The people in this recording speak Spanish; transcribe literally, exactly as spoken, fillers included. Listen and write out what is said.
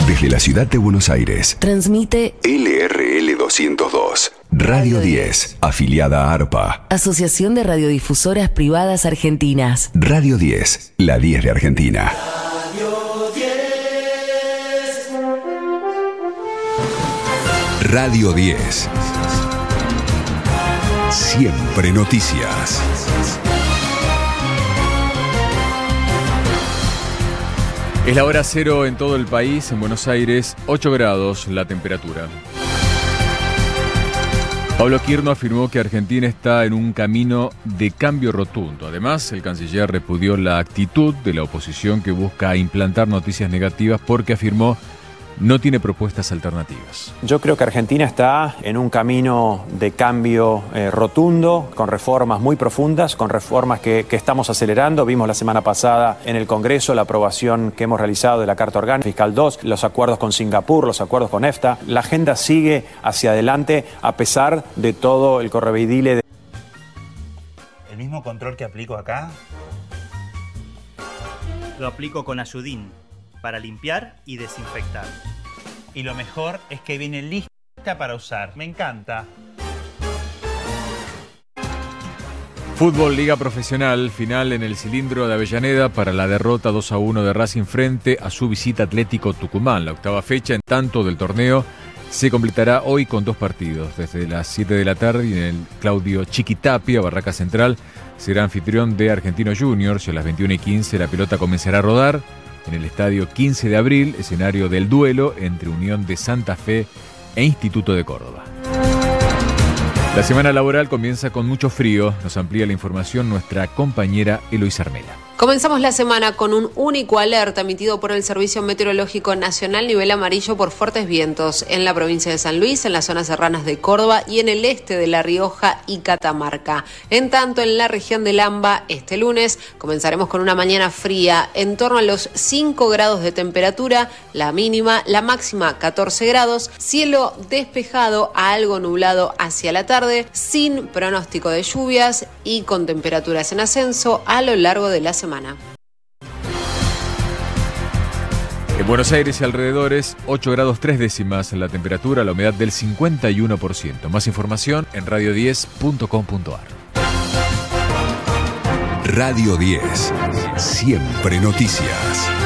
Desde la ciudad de Buenos Aires, transmite L R L doscientos dos, Radio diez, afiliada a ARPA. Asociación de Radiodifusoras Privadas Argentinas. Radio diez, la diez de Argentina. Radio diez. Radio diez. Siempre noticias. Es la hora cero en todo el país, en Buenos Aires, ocho grados la temperatura. Pablo Quirno afirmó que Argentina está en un camino de cambio rotundo. Además, el canciller repudió la actitud de la oposición que busca implantar noticias negativas porque afirmó no tiene propuestas alternativas. Yo creo que Argentina está en un camino de cambio eh, rotundo, con reformas muy profundas, con reformas que, que estamos acelerando. Vimos la semana pasada en el Congreso la aprobación que hemos realizado de la Carta Orgánica Fiscal dos, los acuerdos con Singapur, los acuerdos con EFTA. La agenda sigue hacia adelante a pesar de todo el correveidile. De... ¿El mismo control que aplico acá? Lo aplico con Ayudín, para limpiar y desinfectar. Y lo mejor es que viene lista para usar. Me encanta. Fútbol Liga Profesional, final en el Cilindro de Avellaneda para la derrota dos a uno de Racing frente a su visita Atlético Tucumán. La octava fecha en tanto del torneo se completará hoy con dos partidos. Desde las siete de la tarde y en el Claudio Chiquitapia, Barraca Central, será anfitrión de Argentinos Juniors y a las veintiuna y quince la pelota comenzará a rodar en el estadio quince de abril, escenario del duelo entre Unión de Santa Fe e Instituto de Córdoba. La semana laboral comienza con mucho frío. Nos amplía la información nuestra compañera Eloísa Armela. Comenzamos la semana con un único alerta emitido por el Servicio Meteorológico Nacional, nivel amarillo por fuertes vientos en la provincia de San Luis, en las zonas serranas de Córdoba y en el este de La Rioja y Catamarca. En tanto, en la región del AMBA, este lunes comenzaremos con una mañana fría, en torno a los cinco grados de temperatura, la mínima, la máxima catorce grados, cielo despejado a algo nublado hacia la tarde, sin pronóstico de lluvias y con temperaturas en ascenso a lo largo de la semana. En Buenos Aires y alrededores, ocho grados tres décimas la temperatura, la humedad del cincuenta y uno por ciento. Más información en radio diez punto com punto a r. Radio diez, siempre noticias.